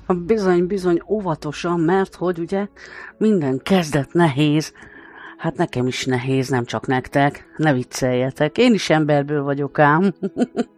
Bizony, bizony, óvatosan, mert hogy ugye minden kezdet nehéz. Hát nekem is nehéz, nem csak nektek. Ne vicceljetek, én is emberből vagyok ám.